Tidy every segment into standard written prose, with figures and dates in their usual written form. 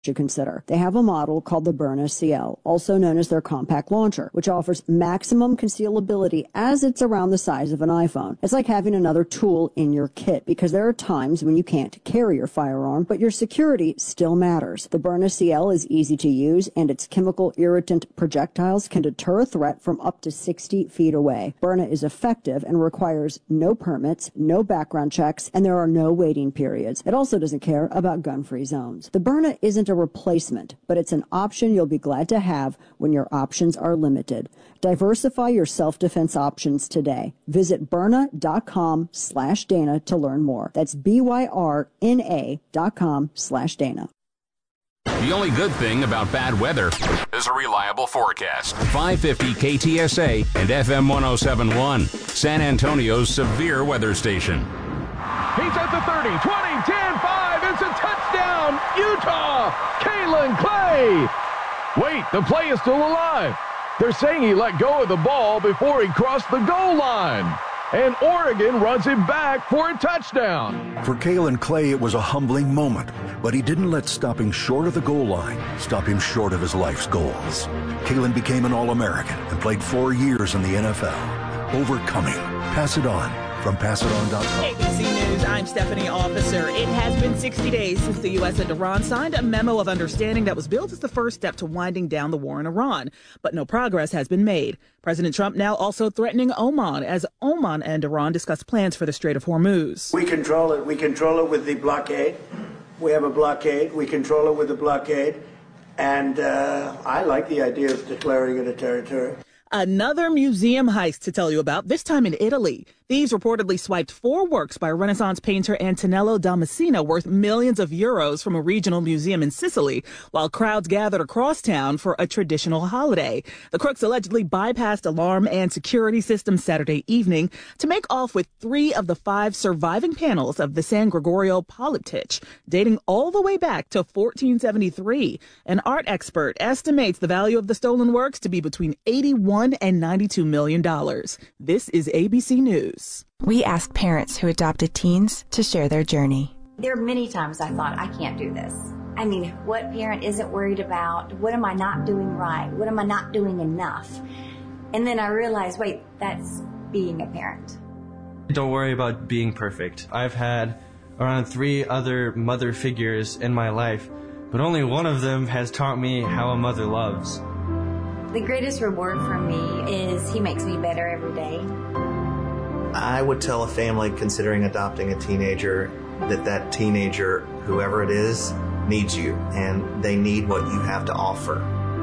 should consider. They have a model called the Byrna CL, also known as their compact launcher, which offers maximum concealability as it's around the size of an iPhone. It's like having another tool in your kit, because there are times when you can't carry your firearm, but your security still matters. The Byrna CL is easy to use, and its chemical irritant projectiles can deter a threat from up to 60 feet away. Byrna is effective and requires no permits, no background checks, and there are no waiting periods. It also doesn't care about gun-free zones. The Byrna isn't a replacement, but it's an option you'll be glad to have when your options are limited. Diversify your self-defense options today. Visit Byrna.com/Dana to learn more. That's BYRNA.com/Dana. The only good thing about bad weather is a reliable forecast. 550 KTSA and FM 107.1, San Antonio's severe weather station. He's at the 30, 20, 10, 5. It's a touchdown, Utah! Kalen Clay! Wait, the play is still alive. They're saying he let go of the ball before he crossed the goal line. And Oregon runs it back for a touchdown. For Kalen Clay, it was a humbling moment, but he didn't let stopping short of the goal line stop him short of his life's goals. Kalen became an All-American and played 4 years in the NFL. Overcoming. Pass it on from PassItOn.com. ABC News, I'm Stephanie Officer. It has been 60 days since the U.S. and Iran signed a memo of understanding that was billed as the first step to winding down the war in Iran. But no progress has been made. President Trump now also threatening Oman as Oman and Iran discuss plans for the Strait of Hormuz. We control it. We control it with the blockade. We have a blockade. We control it with the blockade. And I like the idea of declaring it a territory. Another museum heist to tell you about, this time in Italy. Thieves reportedly swiped 4 works by Renaissance painter Antonello da Messina worth millions of euros from a regional museum in Sicily, while crowds gathered across town for a traditional holiday. The crooks allegedly bypassed alarm and security systems Saturday evening to make off with 3 of the 5 surviving panels of the San Gregorio polyptych, dating all the way back to 1473. An art expert estimates the value of the stolen works to be between $81 and $92 million. This is ABC News. We asked parents who adopted teens to share their journey. There are many times I thought, I can't do this. I mean, what parent isn't worried about? What am I not doing right? What am I not doing enough? And then I realized, wait, that's being a parent. Don't worry about being perfect. I've had around 3 other mother figures in my life, but only one of them has taught me how a mother loves. The greatest reward for me is he makes me better every day. I would tell a family considering adopting a teenager that teenager, whoever it is, needs you, and they need what you have to offer.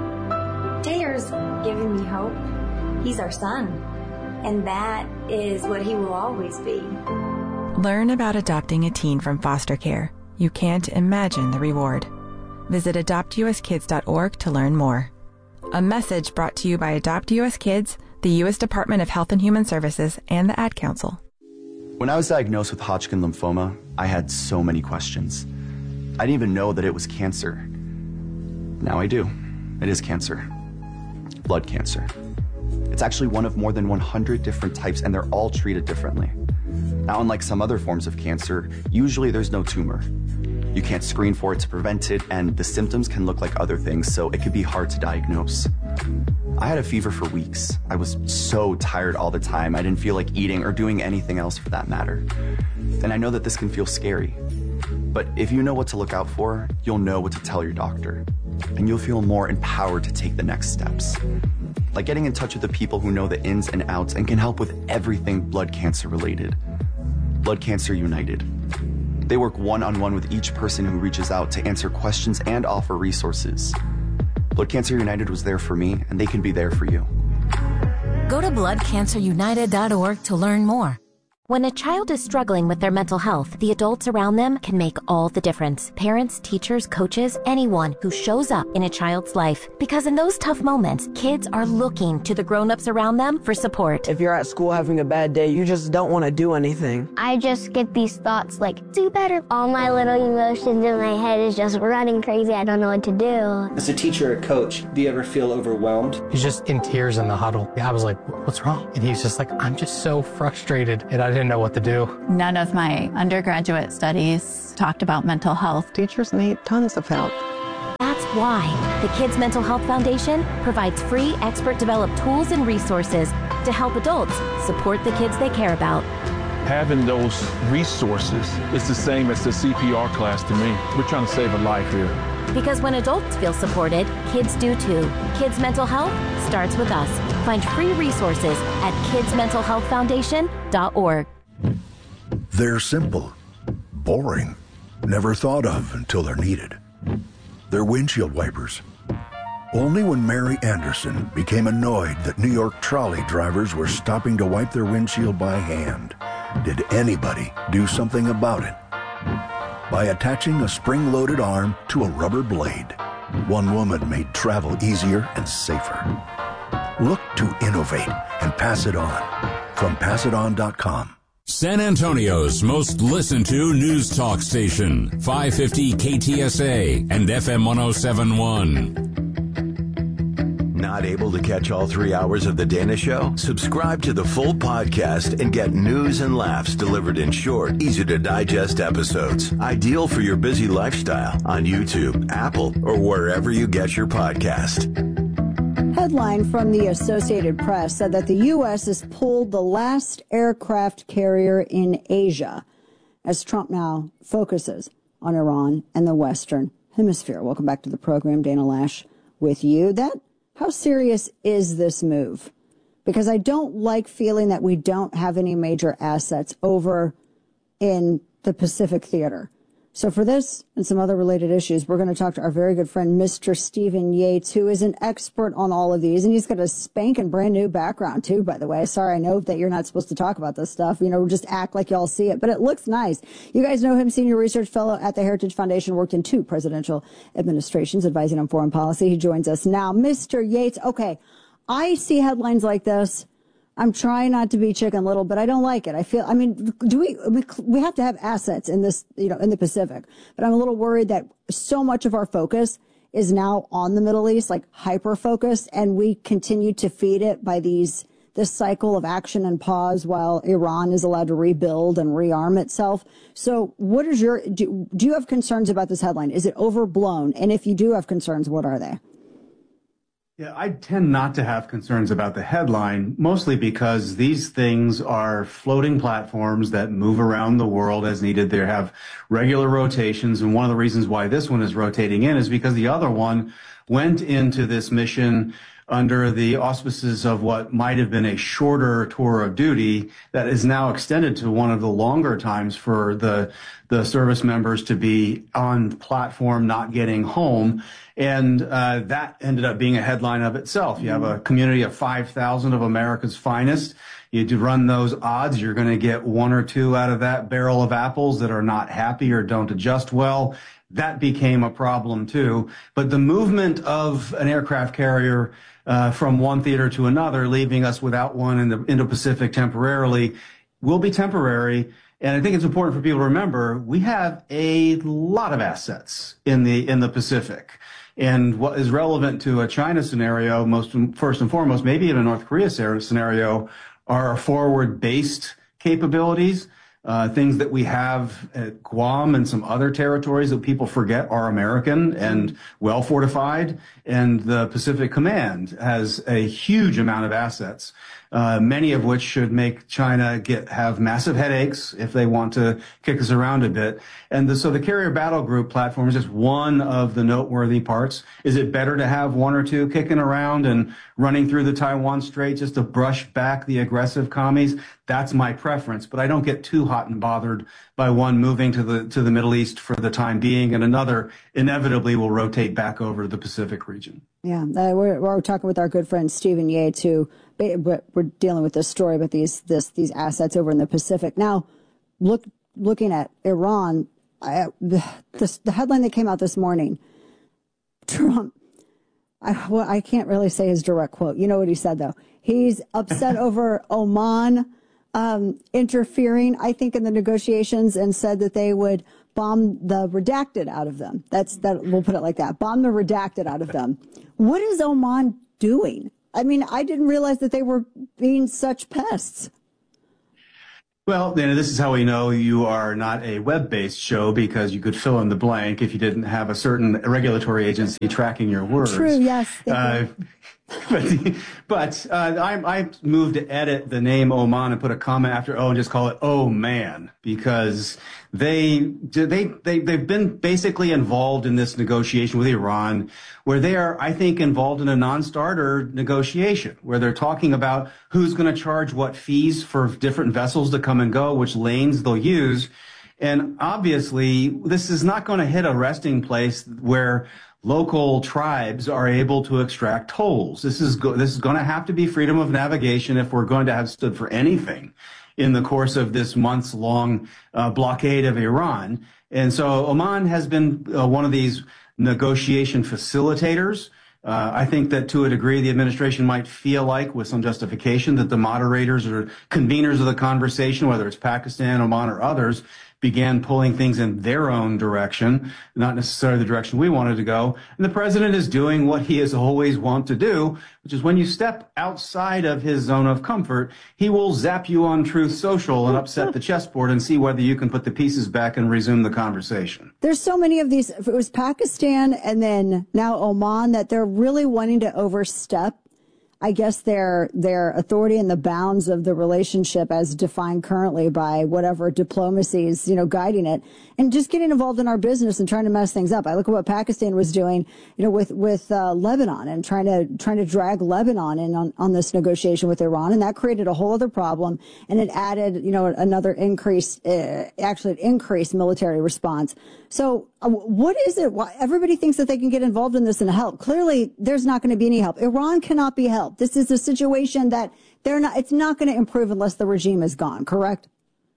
Taylor's giving me hope. He's our son, and that is what he will always be. Learn about adopting a teen from foster care. You can't imagine the reward. Visit adoptuskids.org to learn more. A message brought to you by Adopt US Kids, the U.S. Department of Health and Human Services, and the Ad Council. When I was diagnosed with Hodgkin lymphoma, I had so many questions. I didn't even know that it was cancer. Now I do. It is cancer. Blood cancer. It's actually one of more than 100 different types, and they're all treated differently. Now, unlike some other forms of cancer, usually there's no tumor. You can't screen for it to prevent it, and the symptoms can look like other things, so it can be hard to diagnose. I had a fever for weeks. I was so tired all the time. I didn't feel like eating or doing anything else for that matter. And I know that this can feel scary. But if you know what to look out for, you'll know what to tell your doctor. And you'll feel more empowered to take the next steps. Like getting in touch with the people who know the ins and outs and can help with everything blood cancer related. Blood Cancer United. They work one-on-one with each person who reaches out to answer questions and offer resources. Blood Cancer United was there for me, and they can be there for you. Go to bloodcancerunited.org to learn more. When a child is struggling with their mental health, the adults around them can make all the difference. Parents, teachers, coaches, anyone who shows up in a child's life. Because in those tough moments, kids are looking to the grown-ups around them for support. If you're at school having a bad day, you just don't want to do anything. I just get these thoughts like, do better. All my little emotions in my head is just running crazy. I don't know what to do. As a teacher or coach, do you ever feel overwhelmed? He's just in tears in the huddle. I was like, what's wrong? And he's just like, I'm just so frustrated, and I didn't know what to do. None of my undergraduate studies talked about mental health. Teachers need tons of help. why the Kids Mental Health Foundation provides free expert-developed tools and resources to help adults support the kids they care about. Having those resources is the same as the CPR class to me. We're trying to save a life here. Because when adults feel supported, kids do too. Kids Mental Health starts with us. Find free resources at kidsmentalhealthfoundation.org. They're simple, boring, never thought of until they're needed. They're windshield wipers. Only when Mary Anderson became annoyed that New York trolley drivers were stopping to wipe their windshield by hand did anybody do something about it. By attaching a spring-loaded arm to a rubber blade, one woman made travel easier and safer. Look to innovate and pass it on. From PassItOn.com. San Antonio's most listened to news talk station, 550 KTSA and FM 1071. Not able to catch all 3 hours of The Dana Show? Subscribe to the full podcast and get news and laughs delivered in short, easy-to-digest episodes. Ideal for your busy lifestyle on YouTube, Apple, or wherever you get your podcast. Headline from the Associated Press said that the U.S. has pulled the last aircraft carrier in Asia as Trump now focuses on Iran and the Western Hemisphere. Welcome back to the program. Dana Loesch with you. How serious is this move? Because I don't like feeling that we don't have any major assets over in the Pacific Theater. So for this and some other related issues, we're going to talk to our very good friend, Mr. Stephen Yates, who is an expert on all of these. And he's got a spanking brand new background, too, by the way. Sorry, I know that you're not supposed to talk about this stuff. Just act like y'all see it. But it looks nice. You guys know him, senior research fellow at the Heritage Foundation, worked in 2 presidential administrations advising on foreign policy. He joins us now. Mr. Yates, okay, I see headlines like this. I'm trying not to be Chicken Little, but I don't like it. We have to have assets in this, in the Pacific, but I'm a little worried that so much of our focus is now on the Middle East, like hyper focused, and we continue to feed it by this cycle of action and pause while Iran is allowed to rebuild and rearm itself. So what is do you have concerns about this headline? Is it overblown? And if you do have concerns, what are they? Yeah, I tend not to have concerns about the headline, mostly because these things are floating platforms that move around the world as needed. They have regular rotations. And one of the reasons why this one is rotating in is because the other one went into this mission under the auspices of what might have been a shorter tour of duty that is now extended to one of the longer times for the service members to be on platform, not getting home. And that ended up being a headline of itself. You have a community of 5,000 of America's finest. You do run those odds, you're going to get 1 or 2 out of that barrel of apples that are not happy or don't adjust well. That became a problem too. But the movement of an aircraft carrier from one theater to another, leaving us without one in the Indo-Pacific temporarily, will be temporary. And I think it's important for people to remember we have a lot of assets in the Pacific. And what is relevant to a China scenario, first and foremost, maybe even a North Korea scenario, are forward-based capabilities. Things that we have at Guam and some other territories that people forget are American and well fortified. And the Pacific Command has a huge amount of assets, many of which should make China have massive headaches if they want to kick us around a bit. And so the Carrier Battle Group platform is just one of the noteworthy parts. Is it better to have 1 or 2 kicking around and running through the Taiwan Strait just to brush back the aggressive commies? That's my preference, but I don't get too hot and bothered by one moving to the Middle East for the time being, and another inevitably will rotate back over to the Pacific region. Yeah, we're talking with our good friend Stephen Yates, who we're dealing with this story about these assets over in the Pacific. Now, looking at Iran, the headline that came out this morning, Trump. I can't really say his direct quote. You know what he said though. He's upset over Oman interfering, I think, in the negotiations, and said that they would bomb the redacted out of them. We'll put it like that. Bomb the redacted out of them. What is Oman doing? I mean, I didn't realize that they were being such pests. Well, this is how we know you are not a web-based show, because you could fill in the blank if you didn't have a certain regulatory agency tracking your words. True, yes. But I moved to edit the name Oman and put a comma after O and just call it Oh Man, because they've been basically involved in this negotiation with Iran, where they are, I think, involved in a non-starter negotiation, where they're talking about who's going to charge what fees for different vessels to come and go, which lanes they'll use. And obviously, this is not going to hit a resting place where local tribes are able to extract tolls. This is going to have to be freedom of navigation if we're going to have stood for anything in the course of this months-long blockade of Iran. And so Oman has been one of these negotiation facilitators. I think that to a degree the administration might feel like, with some justification, that the moderators or conveners of the conversation, whether it's Pakistan, Oman, or others, began pulling things in their own direction, not necessarily the direction we wanted to go. And the president is doing what he has always wanted to do, which is when you step outside of his zone of comfort, he will zap you on Truth Social and upset the chessboard and see whether you can put the pieces back and resume the conversation. There's so many of these. If it was Pakistan and then now Oman, that they're really wanting to overstep, I guess, their authority and the bounds of the relationship as defined currently by whatever diplomacy is, guiding it, and just getting involved in our business and trying to mess things up. I look at what Pakistan was doing, with Lebanon, and trying to drag Lebanon in on this negotiation with Iran, and that created a whole other problem, and it added, another increased military response. So what is it? Why everybody thinks that they can get involved in this and help? Clearly, there's not going to be any help. Iran cannot be helped. This is a situation that it's not going to improve unless the regime is gone, correct?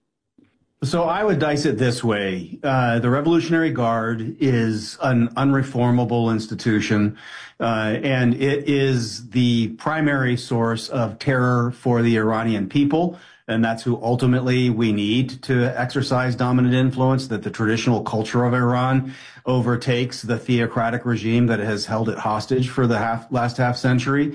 So I would dice it this way. The Revolutionary Guard is an unreformable institution, and it is the primary source of terror for the Iranian people. And that's who ultimately we need to exercise dominant influence, that the traditional culture of Iran overtakes the theocratic regime that has held it hostage for the last half century.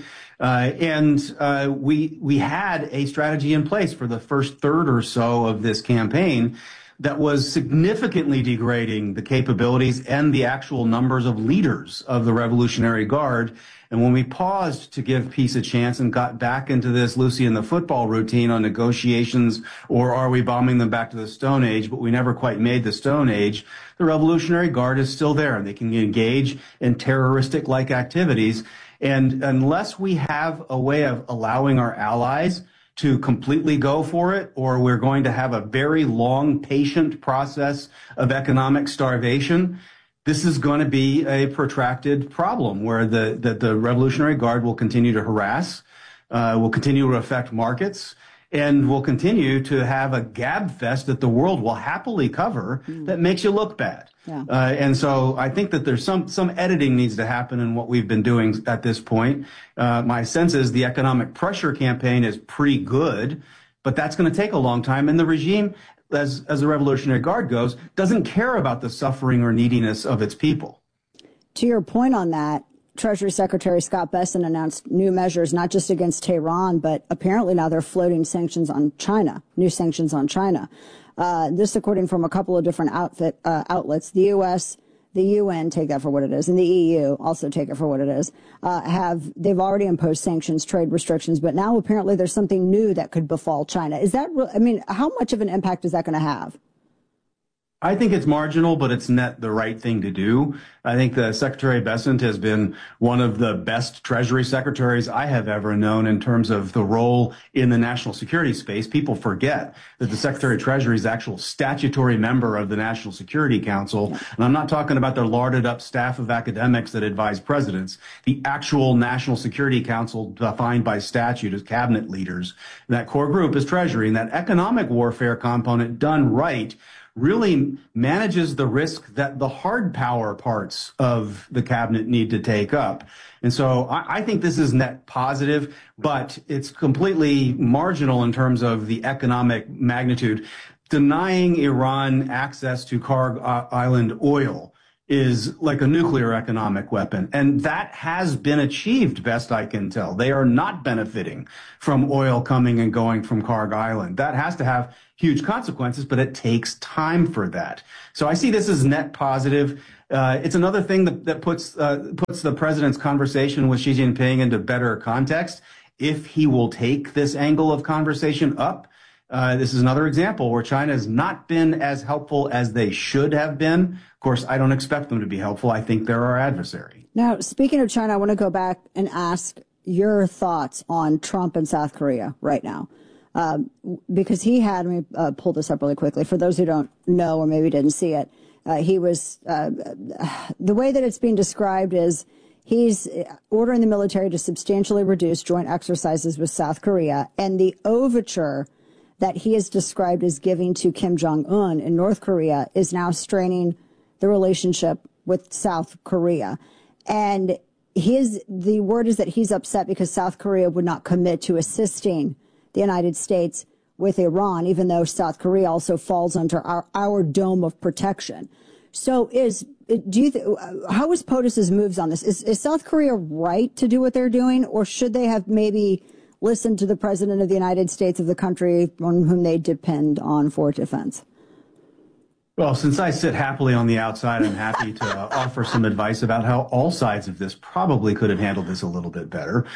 We had a strategy in place for the first third or so of this campaign that was significantly degrading the capabilities and the actual numbers of leaders of the Revolutionary Guard. And when we paused to give peace a chance and got back into this Lucy and the football routine on negotiations, or are we bombing them back to the Stone Age, but we never quite made the Stone Age, the Revolutionary Guard is still there, and they can engage in terroristic-like activities. And unless we have a way of allowing our allies to completely go for it, or we're going to have a very long, patient process of economic starvation, this is going to be a protracted problem where the Revolutionary Guard will continue to harass, will continue to affect markets, and will continue to have a gab fest that the world will happily cover that makes you look bad. Yeah. And so I think that there's some editing needs to happen in what we've been doing at this point. My sense is the economic pressure campaign is pretty good, but that's going to take a long time. And the regime, as the Revolutionary Guard goes, doesn't care about the suffering or neediness of its people. To your point on that, Treasury Secretary Scott Bessent announced new measures, not just against Tehran, but apparently now they're floating sanctions on China, new sanctions on China. This according from a couple of different outlets. The U.S., the UN, take that for what it is, and the EU, also take it for what it is, they've already imposed sanctions, trade restrictions, but now apparently there's something new that could befall China. Is that, how much of an impact is that going to have? I think it's marginal, but it's net the right thing to do. I think the Secretary Bessent has been one of the best Treasury secretaries I have ever known in terms of the role in the national security space. People forget that the Secretary of Treasury is the actual statutory member of the National Security Council. And I'm not talking about the larded up staff of academics that advise presidents. The actual National Security Council defined by statute as cabinet leaders. And that core group is Treasury, and that economic warfare component done right really manages the risk that the hard power parts of the cabinet need to take up. And so I think this is net positive, but it's completely marginal in terms of the economic magnitude. Denying Iran access to Kharg Island oil is like a nuclear economic weapon. And that has been achieved, best I can tell. They are not benefiting from oil coming and going from Karg Island. That has to have huge consequences, but it takes time for that. So I see this as net positive. It's another thing that puts the president's conversation with Xi Jinping into better context. If he will take this angle of conversation up, this is another example where China has not been as helpful as they should have been. Of course, I don't expect them to be helpful. I think they're our adversary. Now, speaking of China, I want to go back and ask your thoughts on Trump and South Korea right now. Because he had, let me pull this up really quickly. For those who don't know or maybe didn't see it, he was, the way that it's being described is he's ordering the military to substantially reduce joint exercises with South Korea, and the overture that he is described as giving to Kim Jong-un in North Korea is now straining the relationship with South Korea. And the word is that he's upset because South Korea would not commit to assisting the United States with Iran, even though South Korea also falls under our dome of protection. So how is POTUS's moves on this? Is South Korea right to do what they're doing, or should they have maybe listened to the president of the United States, of the country on whom they depend on for defense? Well, since I sit happily on the outside, I'm happy to offer some advice about how all sides of this probably could have handled this a little bit better.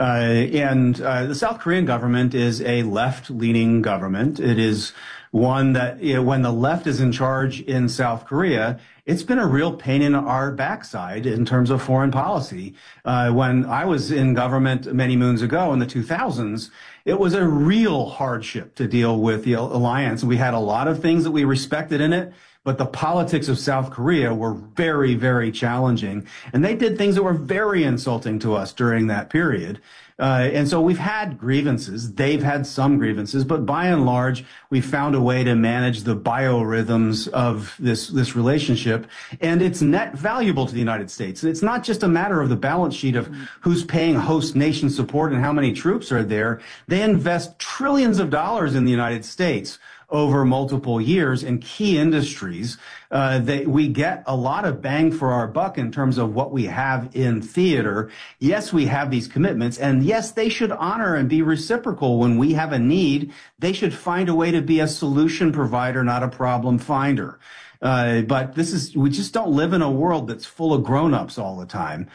The South Korean government is a left-leaning government. It is one that, when the left is in charge in South Korea, it's been a real pain in our backside in terms of foreign policy. When I was in government many moons ago in the 2000s, it was a real hardship to deal with the alliance. We had a lot of things that we respected in it, but the politics of South Korea were very, very challenging. And they did things that were very insulting to us during that period. And so we've had grievances. They've had some grievances, but by and large, we found a way to manage the biorhythms of this relationship. And it's net valuable to the United States. It's not just a matter of the balance sheet of who's paying host nation support and how many troops are there. They invest trillions of dollars in the United States over multiple years in key industries. We get a lot of bang for our buck in terms of what we have in theater. Yes, we have these commitments, and yes, they should honor and be reciprocal when we have a need. They should find a way to be a solution provider, not a problem finder. But we just don't live in a world that's full of grown-ups all the time.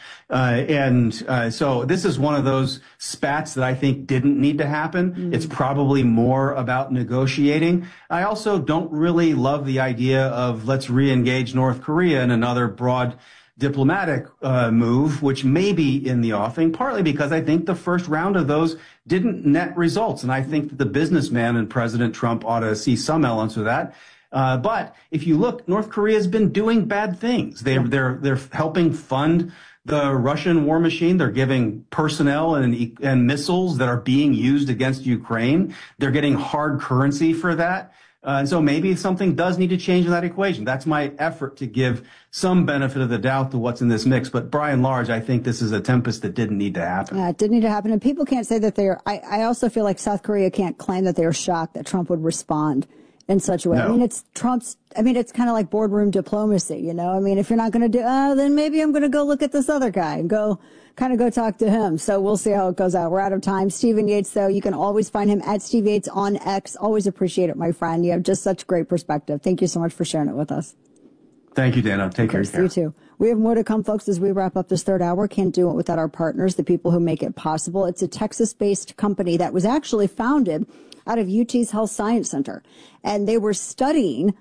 So this is one of those spats that I think didn't need to happen. Mm-hmm. It's probably more about negotiating. I also don't really love the idea of let's re-engage North Korea in another broad diplomatic move, which may be in the offing, partly because I think the first round of those didn't net results. And I think that the businessman and President Trump ought to see some elements of that. But if you look, North Korea has been doing bad things. They're helping fund the Russian war machine. They're giving personnel and missiles that are being used against Ukraine. They're getting hard currency for that. And so maybe something does need to change in that equation. That's my effort to give some benefit of the doubt to what's in this mix. But by and large, I think this is a tempest that didn't need to happen. It didn't need to happen. And people can't say that I also feel like South Korea can't claim that they are shocked that Trump would respond in such a way. No. I mean, it's kind of like boardroom diplomacy, if you're not going to do, then maybe I'm going to go look at this other guy and go talk to him. So we'll see how it goes out. We're out of time. Stephen Yates, though, you can always find him at Steve Yates on X. Always appreciate it, my friend. You have just such great perspective. Thank you so much for sharing it with us. Thank you, Dana. Take care. You too. We have more to come, folks, as we wrap up this third hour. Can't do it without our partners, the people who make it possible. It's a Texas-based company that was actually founded out of UT's Health Science Center. And they were studying,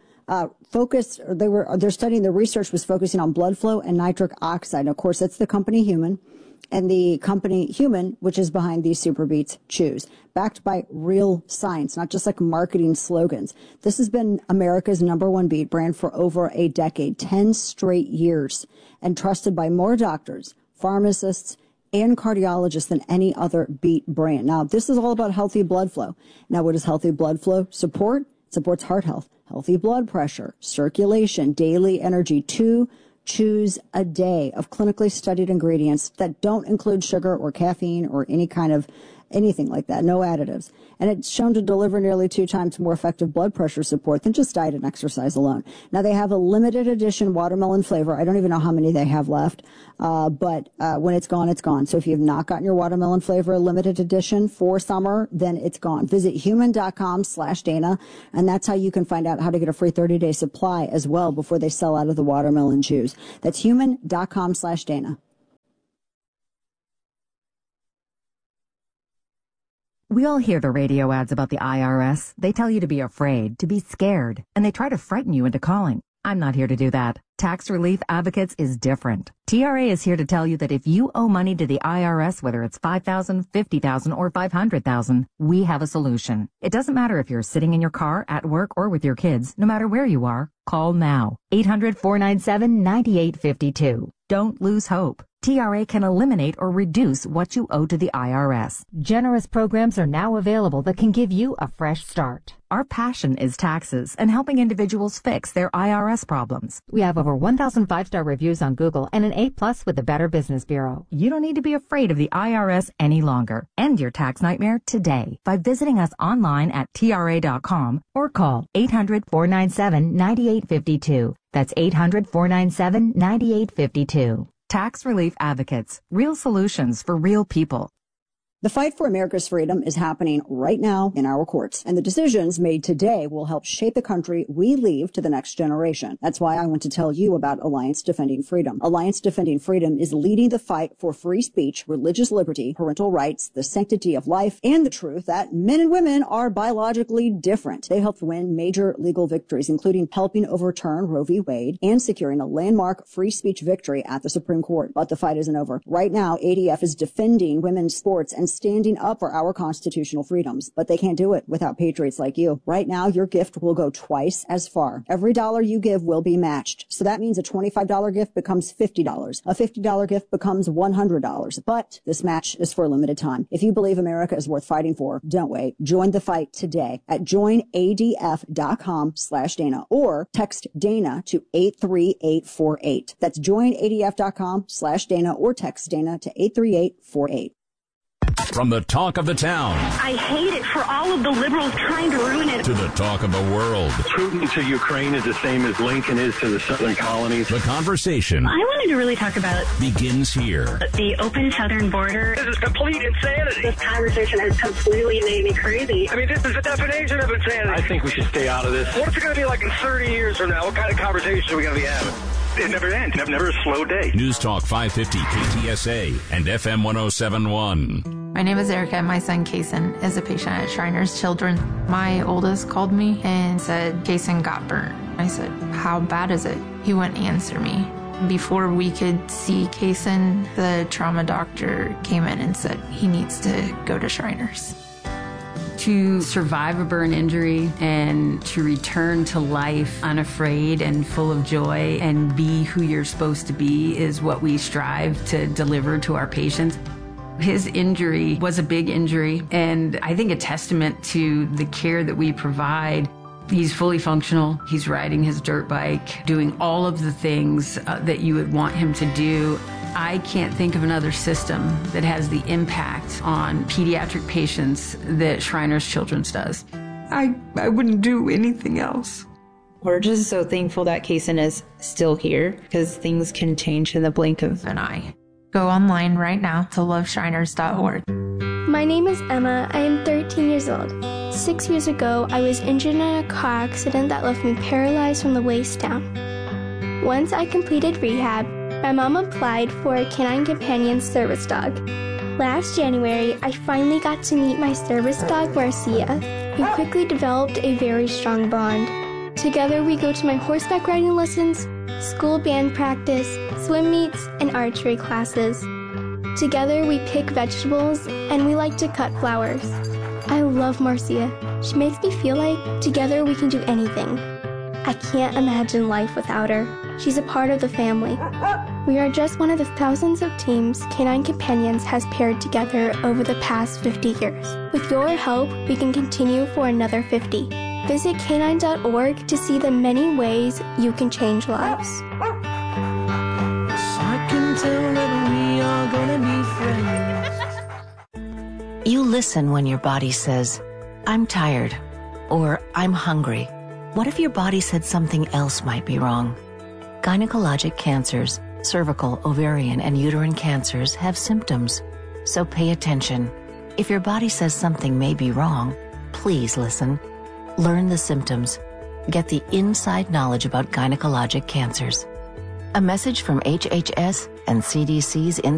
they're studying, the research was focusing on blood flow and nitric oxide. And of course, that's the company Human. And the company Human, which is behind these Super Beats Chews, backed by real science, not just like marketing slogans. This has been America's #1 beet brand for over a decade, 10 straight years, and trusted by more doctors, pharmacists, and cardiologists than any other beet brand. Now, this is all about healthy blood flow. Now, what does healthy blood flow support? It supports heart health, healthy blood pressure, circulation, daily energy, 2 chews a day of clinically studied ingredients that don't include sugar or caffeine or any kind of anything like that, no additives. And it's shown to deliver nearly 2 times more effective blood pressure support than just diet and exercise alone. Now, they have a limited edition watermelon flavor. I don't even know how many they have left, but when it's gone, it's gone. So if you've not gotten your watermelon flavor limited edition for summer, then it's gone. Visit human.com/Dana, and that's how you can find out how to get a free 30-day supply as well before they sell out of the watermelon juice. That's human.com/Dana. We all hear the radio ads about the IRS. They tell you to be afraid, to be scared, and they try to frighten you into calling. I'm not here to do that. Tax Relief Advocates is different. TRA is here to tell you that if you owe money to the IRS, whether it's $5,000, $50,000, or $500,000, we have a solution. It doesn't matter if you're sitting in your car, at work, or with your kids. No matter where you are, call now. 800-497-9852. Don't lose hope. TRA can eliminate or reduce what you owe to the IRS. Generous programs are now available that can give you a fresh start. Our passion is taxes and helping individuals fix their IRS problems. We have over 1,000 5-star reviews on Google and an A+ with the Better Business Bureau. You don't need to be afraid of the IRS any longer. End your tax nightmare today by visiting us online at TRA.com or call 800-497-9852. That's 800-497-9852. Tax Relief Advocates. Real solutions for real people. The fight for America's freedom is happening right now in our courts, and the decisions made today will help shape the country we leave to the next generation. That's why I want to tell you about Alliance Defending Freedom. Alliance Defending Freedom is leading the fight for free speech, religious liberty, parental rights, the sanctity of life, and the truth that men and women are biologically different. They helped win major legal victories, including helping overturn Roe v. Wade and securing a landmark free speech victory at the Supreme Court. But the fight isn't over. Right now, ADF is defending women's sports and standing up for our constitutional freedoms, but they can't do it without patriots like you. Right now, your gift will go twice as far. Every dollar you give will be matched. So that means a $25 gift becomes $50. A $50 gift becomes $100. But this match is for a limited time. If you believe America is worth fighting for, don't wait. Join the fight today at joinadf.com/Dana or text Dana to 83848. That's joinadf.com/Dana or text Dana to 83848. From the talk of the town. I hate it for all of the liberals trying to ruin it. To the talk of the world. Putin to Ukraine is the same as Lincoln is to the southern colonies. The conversation. I wanted to really talk about begins here. The open southern border. This is complete insanity. This conversation has completely made me crazy. I mean, this is the definition of insanity. I think we should stay out of this. What's it going to be like in 30 years from now? What kind of conversation are we going to be having? It never ends. Never a slow day. News Talk 550 KTSA and FM 1071. My name is Erica. My son, Kason, is a patient at Shriners Children. My oldest called me and said, Kason got burnt. I said, how bad is it? He wouldn't answer me. Before we could see Kason, the trauma doctor came in and said he needs to go to Shriners. To survive a burn injury and to return to life unafraid and full of joy and be who you're supposed to be is what we strive to deliver to our patients. His injury was a big injury, and I think a testament to the care that we provide. He's fully functional. He's riding his dirt bike, doing all of the things that you would want him to do. I can't think of another system that has the impact on pediatric patients that Shriners Children's does. I wouldn't do anything else. We're just so thankful that Kason is still here because things can change in the blink of an eye. Go online right now to loveshriners.org. My name is Emma. I am 13 years old. 6 years ago, I was injured in a car accident that left me paralyzed from the waist down. Once I completed rehab, my mom applied for a Canine Companion service dog. Last January, I finally got to meet my service dog, Marcia. We quickly developed a very strong bond. Together, we go to my horseback riding lessons, school band practice, swim meets, and archery classes. Together, we pick vegetables, and we like to cut flowers. I love Marcia. She makes me feel like together we can do anything. I can't imagine life without her. She's a part of the family. We are just one of the thousands of teams Canine Companions has paired together over the past 50 years. With your help, we can continue for another 50. Visit canine.org to see the many ways you can change lives. I can tell that we are gonna be friends. You listen when your body says, I'm tired, or I'm hungry. What if your body said something else might be wrong? Gynecologic cancers, cervical, ovarian, and uterine cancers have symptoms, so pay attention. If your body says something may be wrong, please listen. Learn the symptoms. Get the inside knowledge about gynecologic cancers. A message from HHS and CDC's